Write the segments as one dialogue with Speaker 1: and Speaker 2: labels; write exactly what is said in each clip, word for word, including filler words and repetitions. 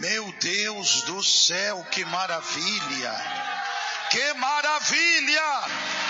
Speaker 1: Meu Deus do céu, que maravilha! Que maravilha!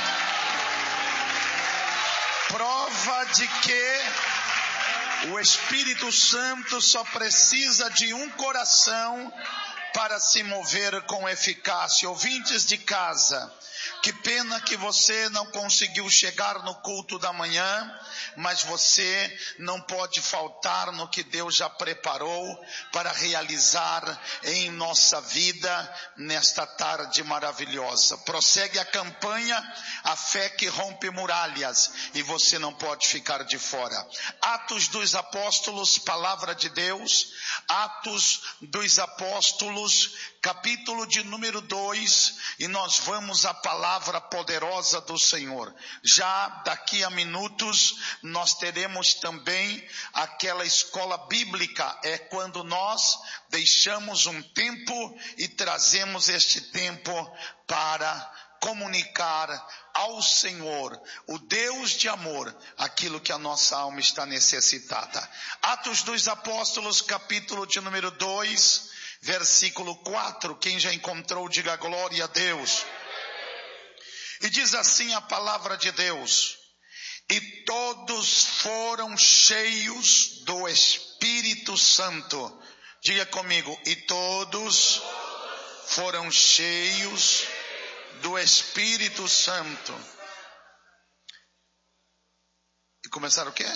Speaker 1: Prova de que o Espírito Santo só precisa de um coração para se mover com eficácia. Ouvintes de casa, que pena que você não conseguiu chegar no culto da manhã, mas você não pode faltar no que Deus já preparou para realizar em nossa vida nesta tarde maravilhosa. Prossegue a campanha, a fé que rompe muralhas, e você não pode ficar de fora. Atos dos Apóstolos, palavra de Deus. Atos dos Apóstolos, capítulo de número dois, e nós vamos à palavra poderosa do Senhor. Já daqui a minutos nós teremos também aquela escola bíblica, é quando nós deixamos um tempo e trazemos este tempo para comunicar ao Senhor, o Deus de amor, aquilo que a nossa alma está necessitada. Atos dos Apóstolos, capítulo de número dois, versículo quatro, quem já encontrou, diga glória a Deus. E diz assim a palavra de Deus: e todos foram cheios do Espírito Santo. Diga comigo, e todos foram cheios do Espírito Santo. E começaram o quê?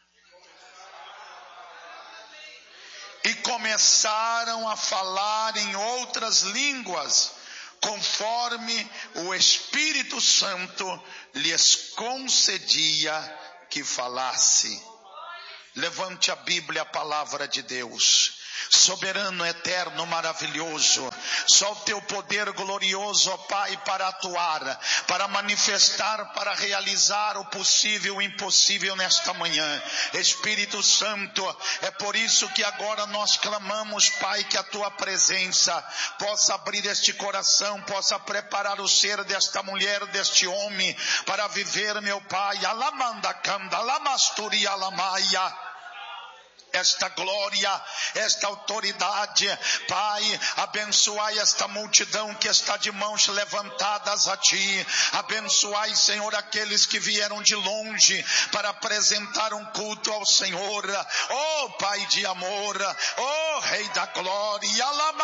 Speaker 1: E começaram a falar em outras línguas, conforme o Espírito Santo lhes concedia que falasse. Levante a Bíblia, a palavra de Deus. Soberano, eterno, maravilhoso, só o teu poder glorioso, ó Pai, para atuar, para manifestar, para realizar o possível e o impossível nesta manhã. Espírito Santo, é por isso que agora nós clamamos, Pai, que a tua presença possa abrir este coração, possa preparar o ser desta mulher, deste homem, para viver, meu Pai, alamanda canda, alamasturi, alamaia. Esta glória, esta autoridade, Pai, abençoai esta multidão que está de mãos levantadas a Ti. Abençoai, Senhor, aqueles que vieram de longe para apresentar um culto ao Senhor. Oh Pai de amor, oh Rei da glória,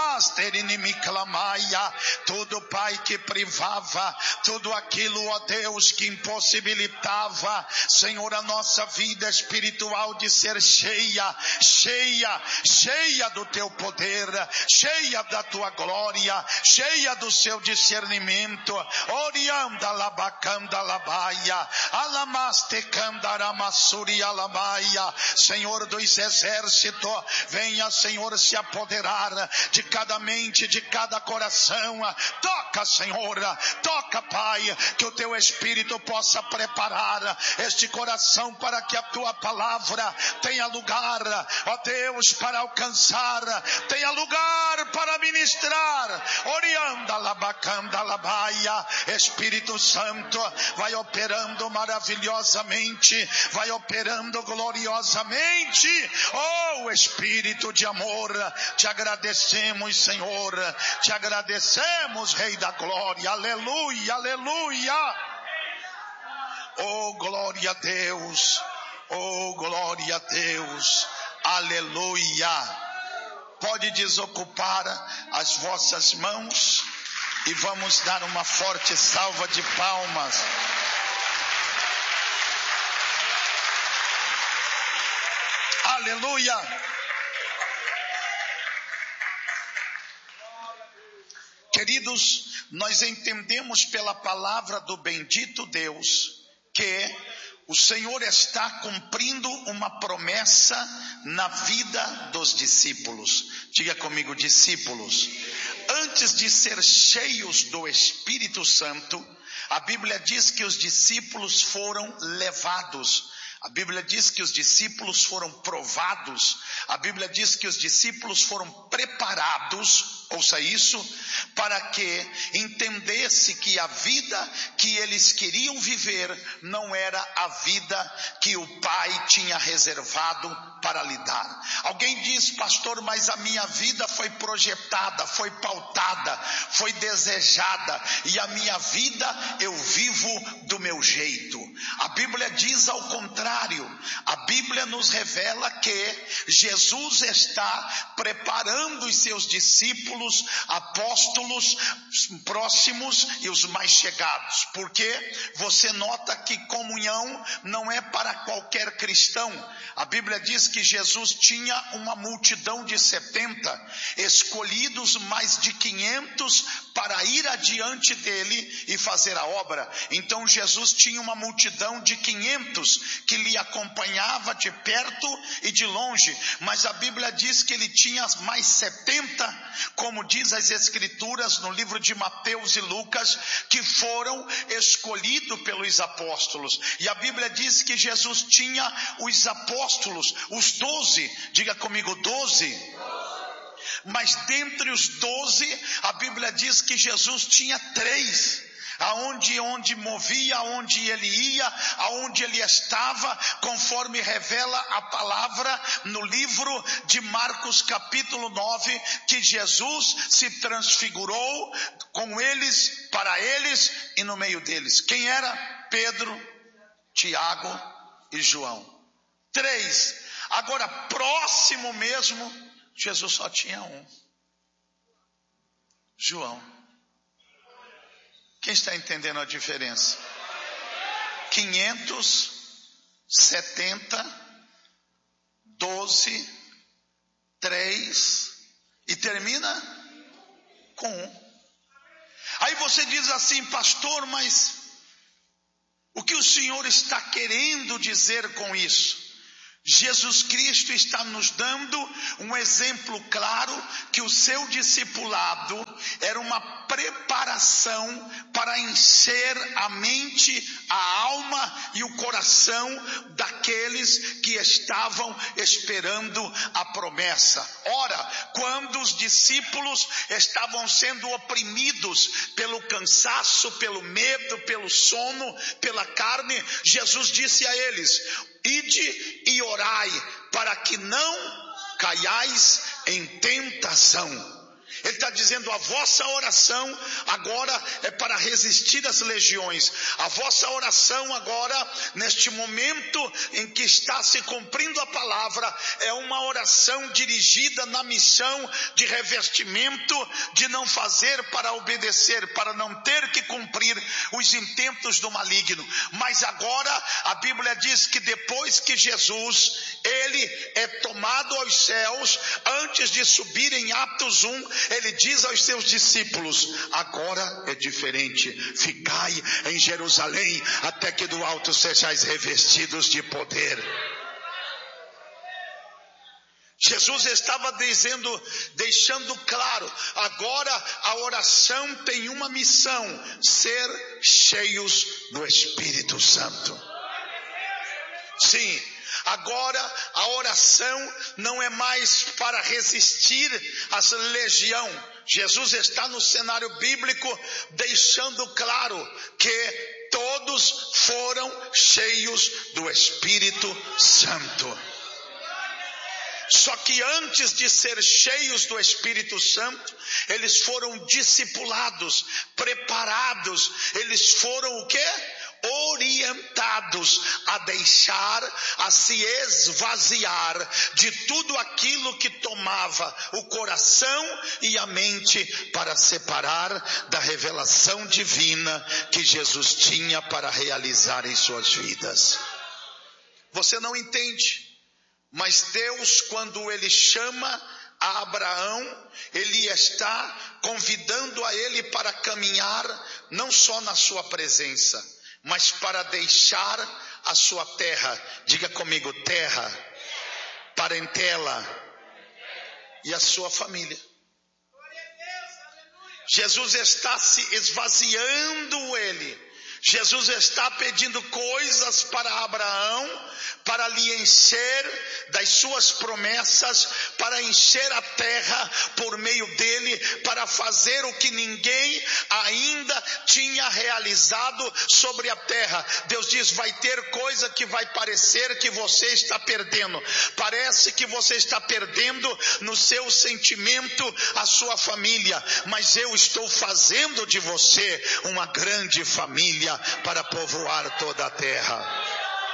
Speaker 1: tudo, Pai, que privava, tudo aquilo, ó Deus, que impossibilitava, Senhor, a nossa vida espiritual de ser cheia, cheia, cheia do teu poder, cheia da tua glória, cheia do seu discernimento. Orianda labacanda labaia, alamaste candaramassuri alabaia. Senhor dos exércitos, venha, Senhor, se apoderar de cada mente, de cada coração. Toca, Senhor, toca, Pai, que o teu Espírito possa preparar este coração para que a tua palavra tenha lugar, ó Deus, para alcançar, tenha lugar para ministrar. Orianda labacanda labaia. Espírito Santo, vai operando maravilhosamente, vai operando gloriosamente. Oh Espírito de amor, te agradecemos, Senhor, te agradecemos, Rei da glória. Aleluia, aleluia. Oh glória a Deus, oh glória a Deus. Aleluia. Pode desocupar as vossas mãos e vamos dar uma forte salva de palmas. Aleluia. Queridos, nós entendemos pela palavra do bendito Deus que o Senhor está cumprindo uma promessa na vida dos discípulos. Diga comigo, discípulos. Antes de ser cheios do Espírito Santo, a Bíblia diz que os discípulos foram levados. A Bíblia diz que os discípulos foram provados. A Bíblia diz que os discípulos foram preparados, ouça isso, para que entendesse que a vida que eles queriam viver não era a vida que o Pai tinha reservado para lidar. Alguém diz: pastor, mas a minha vida foi projetada, foi pautada, foi desejada, e a minha vida eu vivo do meu jeito. A Bíblia diz ao contrário. A Bíblia nos revela que Jesus está preparando os seus discípulos, apóstolos próximos e os mais chegados. Porque você nota que comunhão não é para qualquer cristão. A Bíblia diz que Jesus tinha uma multidão de setenta, escolhidos mais de quinhentos para ir adiante dele e fazer a obra. Então Jesus tinha uma multidão de quinhentos que lhe acompanhava de perto e de longe, mas a Bíblia diz que ele tinha mais setenta, como diz as Escrituras no livro de Mateus e Lucas, que foram escolhidos pelos apóstolos. E a Bíblia diz que Jesus tinha os apóstolos, os doze, diga comigo, doze. Mas dentre os doze, a Bíblia diz que Jesus tinha três. Aonde onde movia, aonde ele ia, aonde ele estava, conforme revela a palavra no livro de Marcos capítulo nove, que Jesus se transfigurou com eles, para eles e no meio deles. Quem era? Pedro, Tiago e João. Três. Agora, próximo mesmo, Jesus só tinha um. João. Quem está entendendo a diferença? quinhentos, setenta, doze, três e termina com um. Aí você diz assim: pastor, mas o que o senhor está querendo dizer com isso? Jesus Cristo está nos dando um exemplo claro que o seu discipulado era uma preparação para encher a mente, a alma e o coração daqueles que estavam esperando a promessa. Ora, quando os discípulos estavam sendo oprimidos pelo cansaço, pelo medo, pelo sono, pela carne, Jesus disse a eles: ide e orai, para que não caiais em tentação. Ele está dizendo: a vossa oração agora é para resistir às legiões. A vossa oração agora, neste momento em que está se cumprindo a palavra, é uma oração dirigida na missão de revestimento, de não fazer para obedecer, para não ter que cumprir os intentos do maligno. Mas agora a Bíblia diz que depois que Jesus, ele é tomado aos céus, antes de subir em Atos um, ele diz aos seus discípulos: agora é diferente, ficai em Jerusalém, até que do alto sejais revestidos de poder. Jesus estava dizendo, deixando claro, agora a oração tem uma missão: ser cheios do Espírito Santo. Sim. Agora a oração não é mais para resistir às legiões. Jesus está no cenário bíblico deixando claro que todos foram cheios do Espírito Santo. Só que antes de ser cheios do Espírito Santo, eles foram discipulados, preparados, eles foram o quê? Orientados a deixar, a se esvaziar de tudo aquilo que tomava o coração e a mente, para separar da revelação divina que Jesus tinha para realizar em suas vidas. Você não entende, mas Deus, quando ele chama a Abraão, ele está convidando a ele para caminhar não só na sua presença, mas para deixar a sua terra. Diga comigo: terra, parentela e a sua família. Jesus está se esvaziando ele Jesus está pedindo coisas para Abraão, para lhe encher das suas promessas, para encher a terra por meio dele, para fazer o que ninguém ainda tinha realizado sobre a terra. Deus diz: vai ter coisa que vai parecer que você está perdendo. Parece que você está perdendo no seu sentimento a sua família, mas eu estou fazendo de você uma grande família para povoar toda a terra.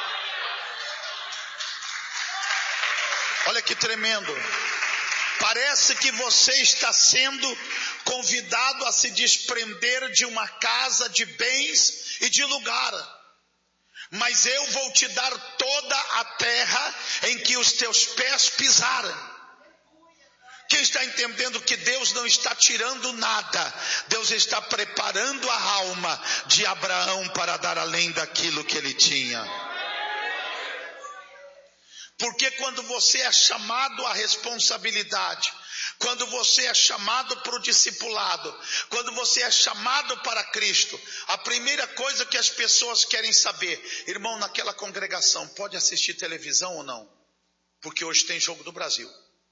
Speaker 1: Olha que tremendo. Parece que você está sendo convidado a se desprender de uma casa, de bens e de lugar. Mas eu vou te dar toda a terra em que os teus pés pisarem. Quem está entendendo que Deus não está tirando nada? Deus está preparando a alma de Abraão para dar além daquilo que ele tinha. Porque quando você é chamado à responsabilidade, quando você é chamado para o discipulado, quando você é chamado para Cristo, a primeira coisa que as pessoas querem saber: irmão, naquela congregação pode assistir televisão ou não? Porque hoje tem jogo do Brasil.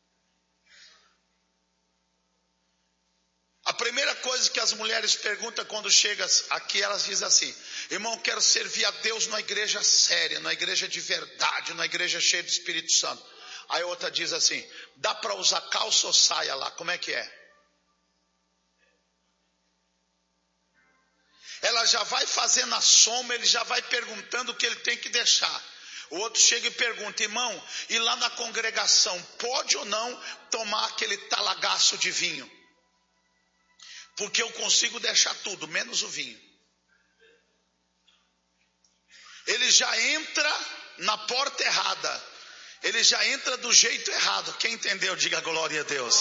Speaker 1: A primeira coisa que as mulheres perguntam quando chegam aqui, elas dizem assim: irmão, quero servir a Deus numa igreja séria, numa igreja de verdade, numa igreja cheia do Espírito Santo. Aí outra diz assim: dá para usar calça ou saia lá? Como é que é? Ela já vai fazendo a soma, ele já vai perguntando o que ele tem que deixar. O outro chega e pergunta: irmão, e lá na congregação pode ou não tomar aquele talagaço de vinho? Porque eu consigo deixar tudo, menos o vinho. Ele já entra na porta errada. Ele já entra do jeito errado. Quem entendeu, diga glória a Deus.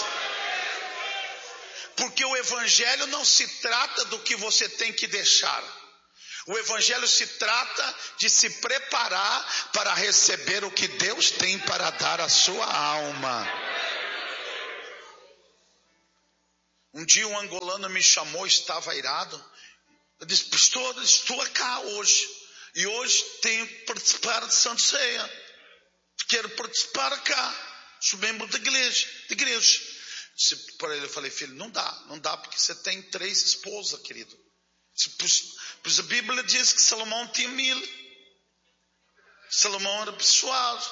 Speaker 1: Porque o evangelho não se trata do que você tem que deixar. O evangelho se trata de se preparar para receber o que Deus tem para dar à sua alma. Um dia um angolano me chamou, estava irado. Eu disse: pastor, estou cá hoje. E hoje tenho que participar de Santa Ceia. Quero participar cá. Sou membro da igreja. De igreja. Disse para ele, eu falei: filho, não dá. Não dá porque você tem três esposas, querido. Pois a Bíblia diz que Salomão tinha mil. Salomão era abençoado.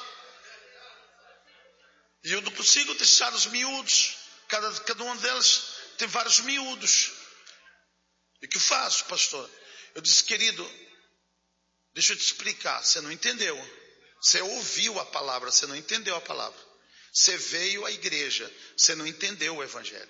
Speaker 1: E eu não consigo deixar os miúdos. Cada, cada um deles tem vários miúdos. E o que eu faço, pastor? Eu disse: querido, deixa eu te explicar. Você não entendeu. Você ouviu a palavra, você não entendeu a palavra. Você veio à igreja, você não entendeu o evangelho.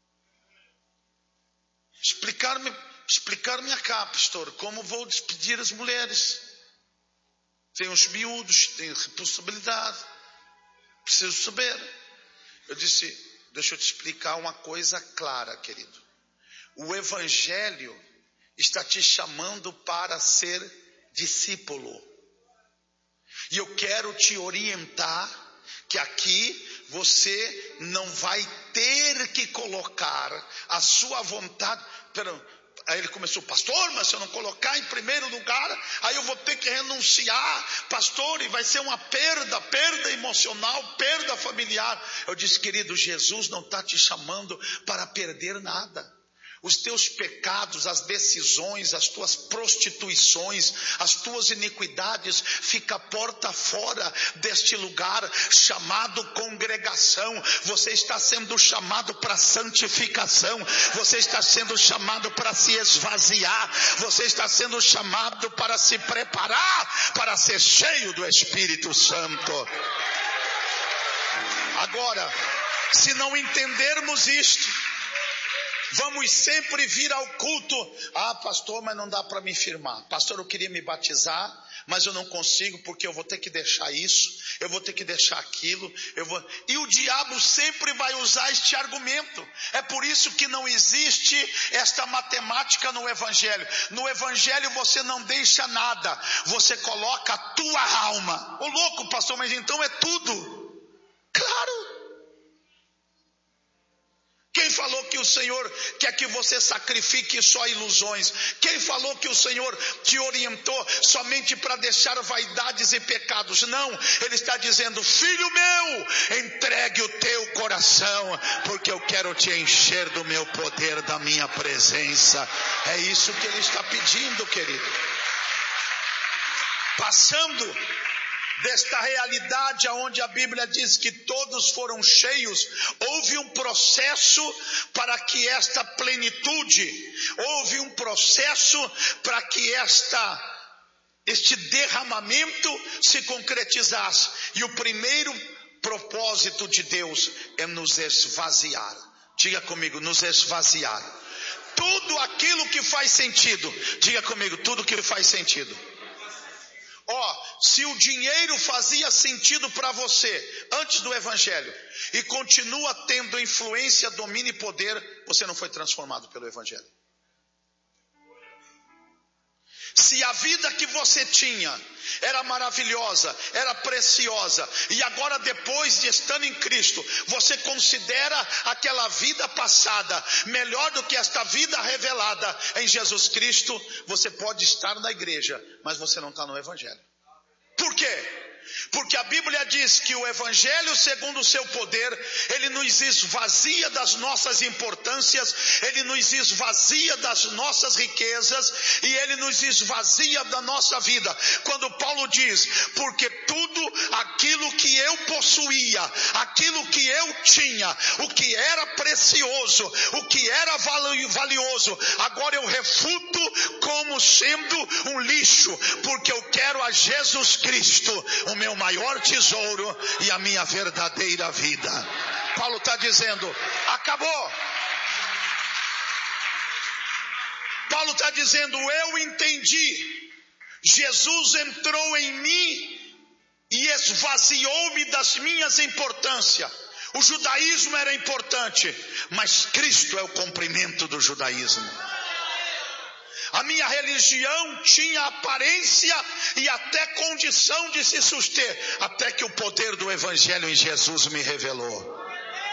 Speaker 1: Explicar-me, explicar-me cá, pastor, como vou despedir as mulheres. Tem os miúdos, tem responsabilidade. Preciso saber. Eu disse: deixa eu te explicar uma coisa clara, querido. O evangelho está te chamando para ser discípulo. E eu quero te orientar que aqui você não vai ter que colocar a sua vontade. Pera, aí ele começou: pastor, mas se eu não colocar em primeiro lugar, aí eu vou ter que renunciar, pastor, e vai ser uma perda, perda emocional, perda familiar. Eu disse: querido, Jesus não está te chamando para perder nada. Os teus pecados, as decisões, as tuas prostituições, as tuas iniquidades, fica a porta fora deste lugar chamado congregação. Você está sendo chamado para santificação. Você está sendo chamado para se esvaziar. Você está sendo chamado para se preparar para ser cheio do Espírito Santo. Agora, se não entendermos isto, vamos sempre vir ao culto: ah, pastor, mas não dá para me firmar. Pastor, eu queria me batizar, mas eu não consigo porque eu vou ter que deixar isso, eu vou ter que deixar aquilo, eu vou... E o diabo sempre vai usar este argumento. É por isso que não existe esta matemática no evangelho. No evangelho você não deixa nada, você coloca a tua alma. Ô louco, pastor, mas então é tudo. Claro. Quem falou que o Senhor quer que você sacrifique só ilusões? Quem falou que o Senhor te orientou somente para deixar vaidades e pecados? Não, Ele está dizendo: filho meu, entregue o teu coração, porque eu quero te encher do meu poder, da minha presença. É isso que Ele está pedindo, querido. Passando desta realidade onde a Bíblia diz que todos foram cheios, houve um processo para que esta plenitude, houve um processo para que esta, este derramamento se concretizasse. E o primeiro propósito de Deus é nos esvaziar. Diga comigo, nos esvaziar. Tudo aquilo que faz sentido, diga comigo, tudo que faz sentido. Ó, oh, se o dinheiro fazia sentido para você antes do Evangelho e continua tendo influência, domínio e poder, você não foi transformado pelo Evangelho. Se a vida que você tinha era maravilhosa, era preciosa, e agora depois de estando em Cristo, você considera aquela vida passada melhor do que esta vida revelada em Jesus Cristo, você pode estar na igreja, mas você não está no Evangelho. Por quê? Porque a Bíblia diz que o Evangelho, segundo o seu poder, ele nos esvazia das nossas importâncias, ele nos esvazia das nossas riquezas e ele nos esvazia da nossa vida. Quando Paulo diz: porque tudo aquilo que eu possuía, aquilo que eu tinha, o que era precioso, o que era valioso, agora eu refuto como sendo um lixo, porque eu quero a Jesus Cristo, o meu maior tesouro e a minha verdadeira vida. Paulo está dizendo: acabou. Paulo está dizendo: eu entendi. Jesus entrou em mim e esvaziou-me das minhas importâncias. O judaísmo era importante, mas Cristo é o cumprimento do judaísmo. A minha religião tinha aparência e até condição de se suster, até que o poder do Evangelho em Jesus me revelou.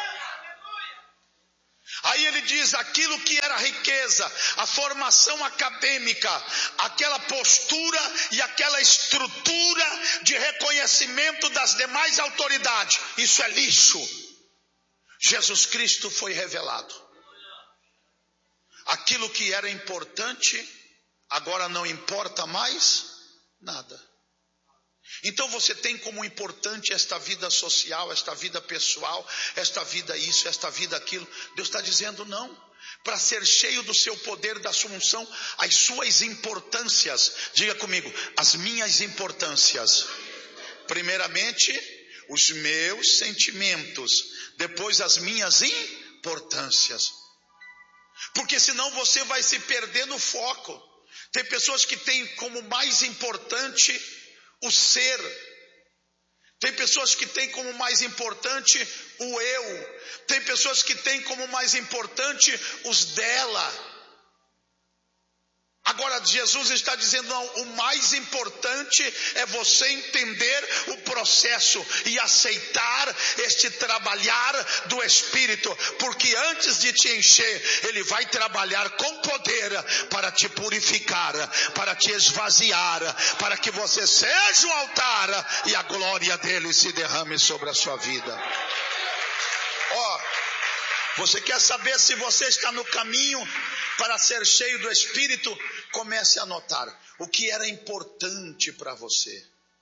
Speaker 1: Aí ele diz: aquilo que era riqueza, a formação acadêmica, aquela postura e aquela estrutura de reconhecimento das demais autoridades, isso é lixo. Jesus Cristo foi revelado. Aquilo que era importante, agora não importa mais nada. Então você tem como importante esta vida social, esta vida pessoal, esta vida isso, esta vida aquilo. Deus está dizendo não. Para ser cheio do seu poder, da sua unção, as suas importâncias. Diga comigo, as minhas importâncias. Primeiramente, os meus sentimentos. Depois, as minhas importâncias. Porque senão você vai se perder no foco. Tem pessoas que têm como mais importante o ser. Tem pessoas que têm como mais importante o eu. Tem pessoas que têm como mais importante os dela. Agora Jesus está dizendo: não, o mais importante é você entender o processo e aceitar este trabalhar do Espírito, porque antes de te encher, Ele vai trabalhar com poder para te purificar, para te esvaziar, para que você seja o altar e a glória dele se derrame sobre a sua vida. Ó, oh, você quer saber se você está no caminho para ser cheio do Espírito? Comece a notar o que era importante para você,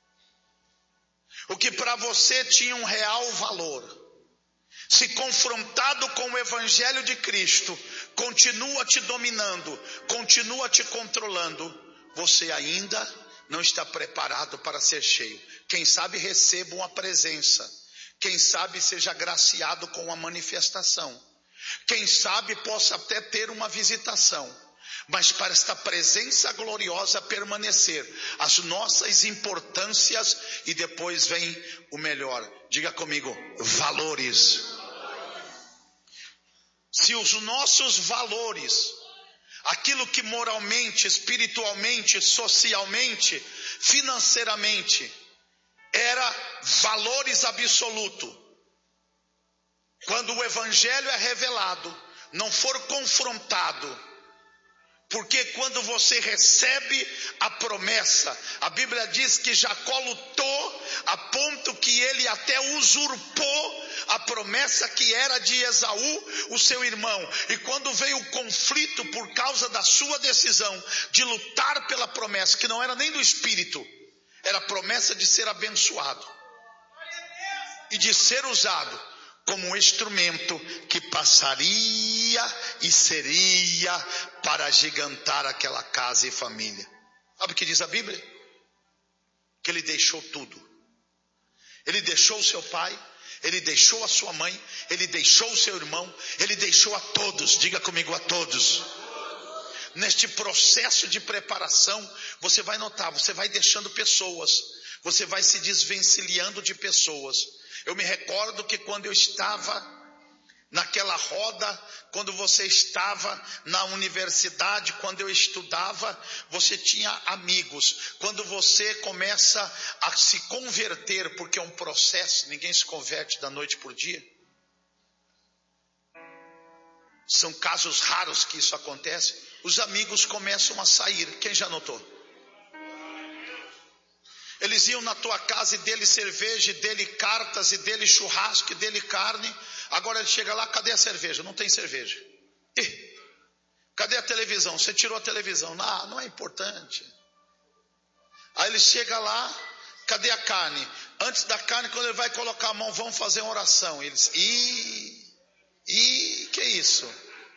Speaker 1: o que para você tinha um real valor. Se confrontado com o Evangelho de Cristo, continua te dominando, continua te controlando, você ainda não está preparado para ser cheio. Quem sabe receba uma presença, quem sabe seja agraciado com uma manifestação, quem sabe possa até ter uma visitação. Mas para esta presença gloriosa permanecer, as nossas importâncias, e depois vem o melhor, diga comigo, valores. Se os nossos valores, aquilo que moralmente, espiritualmente, socialmente, financeiramente, era valores absolutos, quando o Evangelho é revelado, não for confrontado, porque quando você recebe a promessa, a Bíblia diz que Jacó lutou a ponto que ele até usurpou a promessa que era de Esaú, o seu irmão. E quando veio o conflito por causa da sua decisão de lutar pela promessa, que não era nem do Espírito, era a promessa de ser abençoado e de ser usado como um instrumento que passaria e seria para agigantar aquela casa e família. Sabe o que diz a Bíblia? Que ele deixou tudo. Ele deixou o seu pai, ele deixou a sua mãe, ele deixou o seu irmão, ele deixou a todos, diga comigo, a todos. Neste processo de preparação, você vai notar, você vai deixando pessoas, você vai se desvencilhando de pessoas. Eu me recordo que quando eu estava naquela roda, quando você estava na universidade, quando eu estudava, você tinha amigos. Quando você começa a se converter, porque é um processo, ninguém se converte da noite por dia. São casos raros que isso acontece. Os amigos começam a sair. Quem já notou? Eles iam na tua casa e dele cerveja, e dele cartas, e dele churrasco, e dele carne. Agora ele chega lá, cadê a cerveja? Não tem cerveja. Ih, cadê a televisão? Você tirou a televisão. Não, não é importante. Aí ele chega lá, cadê a carne? Antes da carne, quando ele vai colocar a mão, vamos fazer uma oração. E eles, ih, ih, que isso?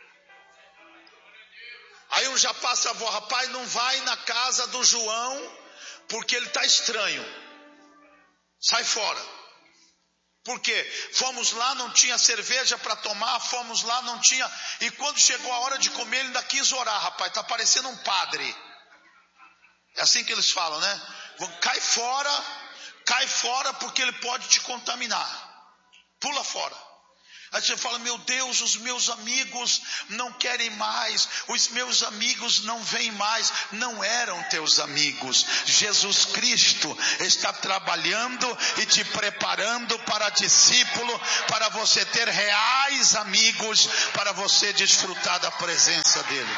Speaker 1: Aí um já passa a voz, rapaz, não vai na casa do João, porque ele está estranho. Sai fora. Por quê? Fomos lá, não tinha cerveja para tomar, fomos lá, não tinha. E quando chegou a hora de comer, ele ainda quis orar, rapaz, está parecendo um padre. É assim que eles falam, né? Cai fora, cai fora porque ele pode te contaminar. Pula fora. Aí você fala, meu Deus, os meus amigos não querem mais, os meus amigos não vêm mais. Não eram teus amigos. Jesus Cristo está trabalhando e te preparando para discípulo, para você ter reais amigos, para você desfrutar da presença dele.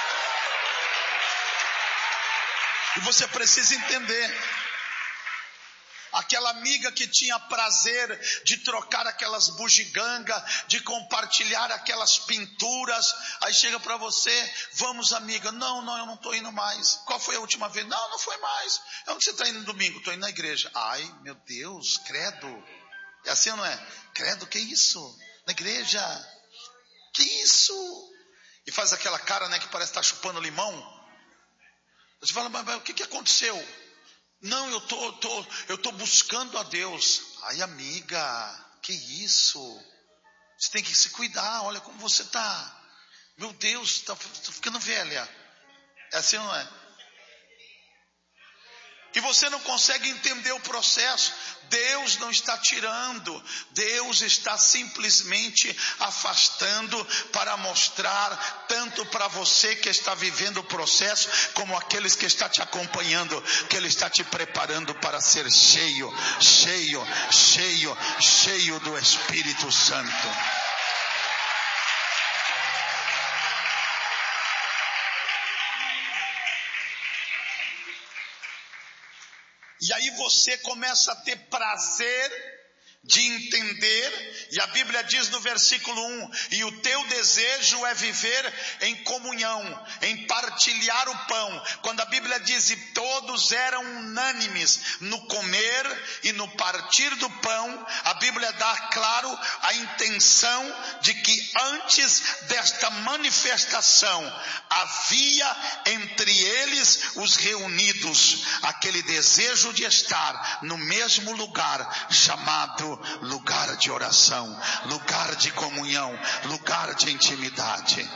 Speaker 1: E você precisa entender. Aquela amiga que tinha prazer de trocar aquelas bugigangas, de compartilhar aquelas pinturas. Aí chega para você, vamos amiga. Não, não, eu não estou indo mais. Qual foi a última vez? Não, não foi mais. Onde você está indo no domingo? Estou indo na igreja. Ai, meu Deus, credo. É assim ou não é? Credo, que isso? Na igreja? Que isso? E faz aquela cara, né, que parece estar chupando limão. Você fala, mas, mas o que, que aconteceu? Não, eu tô, tô, eu tô buscando a Deus. Ai, amiga, que isso? Você tem que se cuidar, olha como você está. Meu Deus, está tá ficando velha. É assim ou não é? E você não consegue entender o processo. Deus não está tirando, Deus está simplesmente afastando para mostrar tanto para você que está vivendo o processo, como aqueles que estão te acompanhando, que Ele está te preparando para ser cheio, cheio, cheio, cheio do Espírito Santo. E aí você começa a ter prazer de entender, e a Bíblia diz no versículo um, e o teu desejo é viver em comunhão, em partilhar o pão. Quando a Bíblia diz, e todos eram unânimes no comer e no partir do pão, a Bíblia dá claro a intenção de que antes desta manifestação, havia entre eles os reunidos, aquele desejo de estar no mesmo lugar, chamado lugar de oração, lugar de comunhão, lugar de intimidade.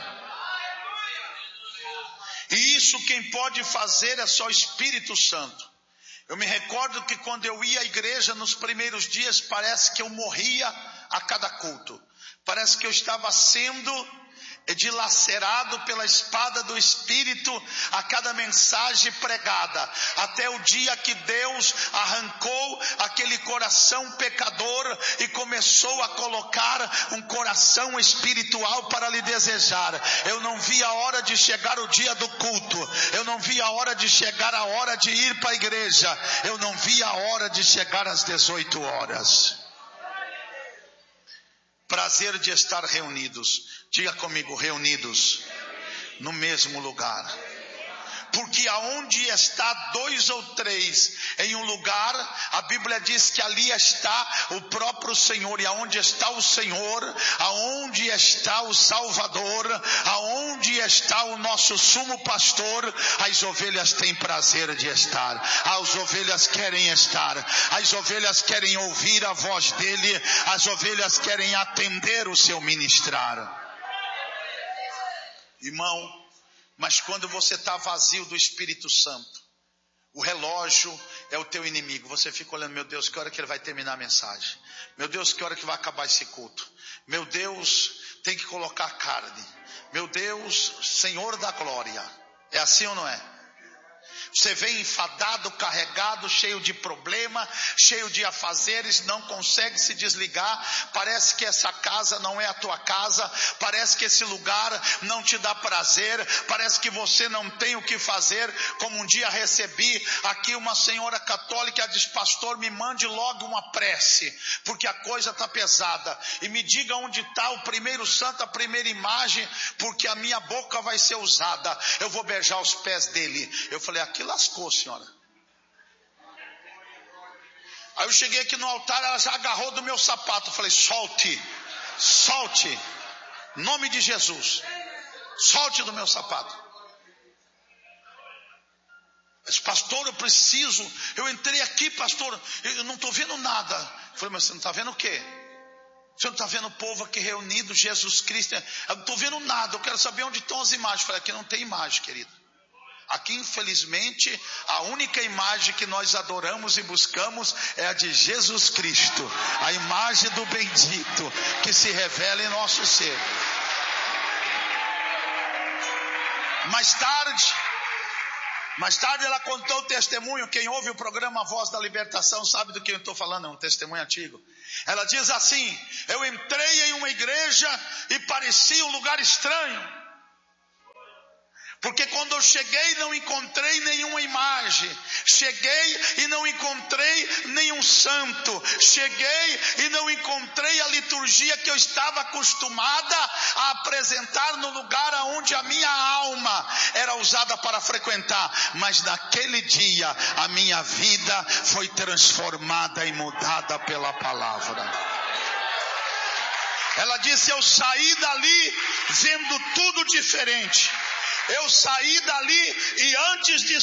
Speaker 1: E isso quem pode fazer é só o Espírito Santo. Eu me recordo que quando eu ia à igreja nos primeiros dias, parece que eu morria a cada culto. Parece que eu estava sendo e dilacerado pela espada do Espírito a cada mensagem pregada, até o dia que Deus arrancou aquele coração pecador e começou a colocar um coração espiritual para lhe desejar. Eu não vi a hora de chegar o dia do culto, eu não vi a hora de chegar a hora de ir para a igreja, eu não vi a hora de chegar às dezoito horas. Prazer de estar reunidos. Diga comigo, reunidos no mesmo lugar. Porque aonde está dois ou três em um lugar, a Bíblia diz que ali está o próprio Senhor. E aonde está o Senhor, aonde está o Salvador, aonde está o nosso sumo pastor, as ovelhas têm prazer de estar. As ovelhas querem estar. As ovelhas querem ouvir a voz dele. As ovelhas querem atender o seu ministrar. Irmão, mas quando você está vazio do Espírito Santo, o relógio é o teu inimigo. Você fica olhando, meu Deus, que hora que ele vai terminar a mensagem? Meu Deus, que hora que vai acabar esse culto? Meu Deus, tem que colocar carne. Meu Deus, Senhor da glória. É assim ou não é? Você vem enfadado, carregado, cheio de problema, cheio de afazeres, não consegue se desligar. Parece que essa casa não é a tua casa, parece que esse lugar não te dá prazer, parece que você não tem o que fazer. Como um dia recebi aqui uma senhora católica, ela diz, pastor, me mande logo uma prece, porque a coisa está pesada, e me diga onde está o primeiro santo, a primeira imagem, porque a minha boca vai ser usada, eu vou beijar os pés dele. Eu falei, aqui lascou, senhora. Aí eu cheguei aqui no altar, ela já agarrou do meu sapato. Eu falei, solte, solte, nome de Jesus, solte do meu sapato. Mas pastor, eu preciso, eu entrei aqui, pastor, eu não estou vendo nada. Eu falei, mas você não está vendo o quê? Você não está vendo o povo aqui reunido, Jesus Cristo? Eu não estou vendo nada, eu quero saber onde estão as imagens. Eu falei, aqui não tem imagem, querido. Aqui, infelizmente, a única imagem que nós adoramos e buscamos é a de Jesus Cristo, a imagem do bendito que se revela em nosso ser. Mais tarde, mais tarde ela contou o testemunho. Quem ouve o programa Voz da Libertação sabe do que eu estou falando, é um testemunho antigo. Ela diz assim, eu entrei em uma igreja e parecia um lugar estranho. Porque quando eu cheguei não encontrei nenhuma imagem, cheguei e não encontrei nenhum santo, cheguei e não encontrei a liturgia que eu estava acostumada a apresentar no lugar onde a minha alma era usada para frequentar. Mas naquele dia a minha vida foi transformada e mudada pela palavra. Ela disse, eu saí dali vendo tudo diferente. Eu saí dali e antes de